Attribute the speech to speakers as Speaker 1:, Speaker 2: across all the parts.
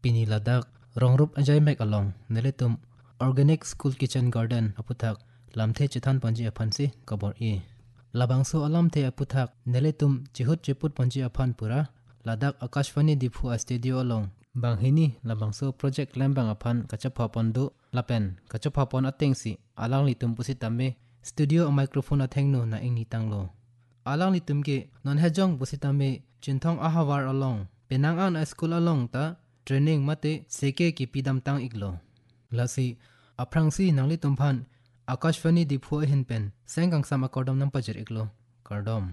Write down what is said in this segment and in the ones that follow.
Speaker 1: pini ladak rongrop ajai mek along neletum organic school kitchen garden aputhak lamthe chithan panji aphansi kabor e labangso alamthe aputhak neletum chihut chiput panji aphan pura ladak akashvani diphu studio along banghini labangso project lambang aphan kachapha pondu lapen kachapha pon atengsi alang litum pusitame studio microphone athengno na ingni tanglo alang litum ke non hejong pusitame chinthong ahawar along penang an school along ta training mate seke ki pidam tang iglo lasi aprangsi nangli tumphan akashvani diphu hin pen senggang sam akordom nam pajer iglo kardom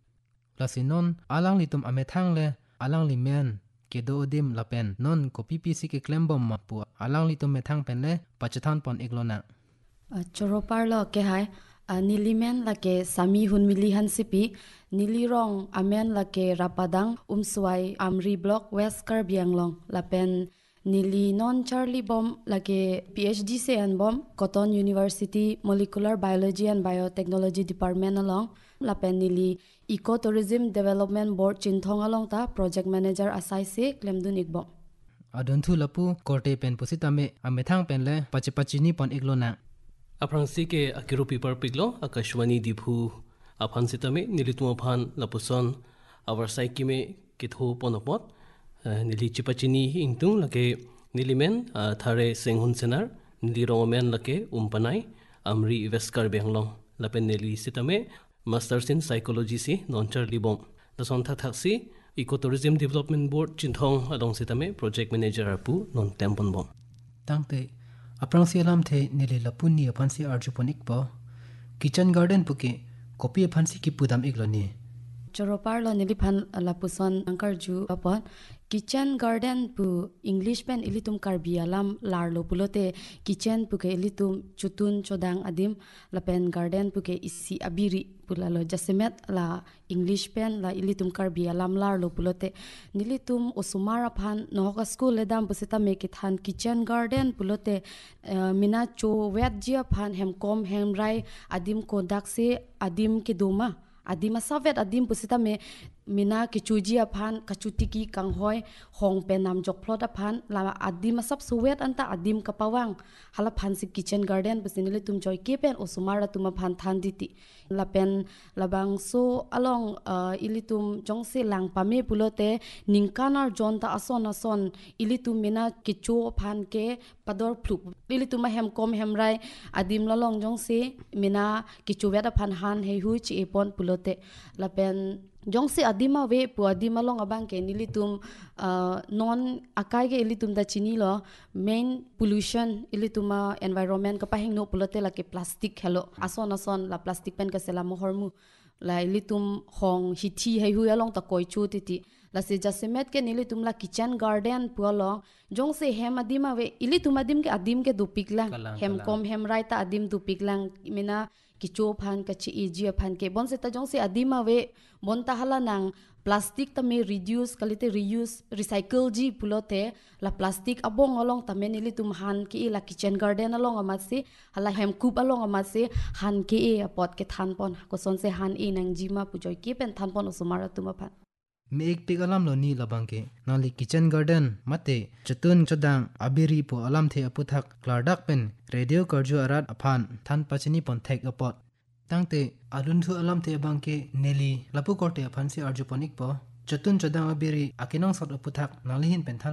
Speaker 1: lasi non alang litum amethang le alang limen kedo dim lapen non ko ppc ke klembom mapu alang litum methang pen le pachathan pon iglona
Speaker 2: choropar lo ke hai nilimen lake sami hun milihan sipi nilirong amen lake rapadang umswai amri block west karbianglong lapen nili non charlie bom lake phd se an bom cotton university molecular biology and biotechnology department along lapen nili ecotourism development board chinthong along ta project manager asai se klemdun ikbom
Speaker 1: adon thu lapu korte pen pusitame amethang pen le pachipachini pon iglona
Speaker 3: aprangsi ke akiru paper piglo akashwani diphu aphan sitame nilitu aphan lapuson our saikime kitho ponopot nili chipachini ingtung lake nilimen thare senghun senar niliromen lake umpanai amri veskar benglong lapen nili sitame masters in psychology si nonchar libom dason thaksi ecotourism development board chinthong along sitame project manager apu non tempon bom
Speaker 1: tangte aprangsi alam the nili lapuni aphansi arjuponik po kitchen garden puke copy aphansi ki pudam igloni
Speaker 2: choropar lo niliphan lapuson angkar ju apon kitchen garden pu english pen ilitum karbi alam larlo pulote kitchen puke ilitum chutun chodang adim lapen garden puke isi abiri pulalo jasemet la english pen la ilitum karbi alam larlo pulote nilitum osumara phan noka school ledam pusita mekithan kitchen garden pulote mina cho wet jia phan hemkom hemrai adim kodakse adim kiduma adima savet adim pusita me mina kichuji aphan kachutiki kanghoi hong penam jokplot aphan la adim sab suwet anta adim kapawang hala phan si kitchen garden pusinile tum joy kepen osumara tuma phan than diti lapen labang so along ilitum jongse lang pame pulote ningkanar jonta ason ilitum mina kichu phan ke pador phluk ilitum hem kom hemrai adim lalong jongse mina kichu wet aphan han he hu chi epon pulote lapen jongse adima we pu adima long abang ke nilitum non akai ke ilitum da chini lo main pollution ilituma environment ka pahing no pulote la ke plastic hello ason la plastic pen ka sela mohormu la ilitum hong hithi hai hu along ta koi chu titi la se jasemet ke nilitum la kitchen garden pualo jongse hem adima we ilitum adim ke dupiklang hem kom hem raita adim dupiklang mina kicho phan kachi eji phan ke bon se ta jong se adima we bon ta hala nang plastic ta me reduce kalite reuse recycle ji pulote la plastic abong along ta me nili tum han ki la kitchen garden along amat se hala hem kup along amat se han ke e pot ke than pon ko son se han e nang jima pujoi ke pen than pon osumara tuma phan
Speaker 1: me ek pig alam lo ni labangke nali kitchen garden mate chatun chodang abiri po alam the aputhak klardak pen radio karju arat aphan than pachini pon thek apot tangte alun thu alam the bangke neli lapu korte aphan si arjuponik po chatun chodang abiri akinong sot aputhak nalihin pen than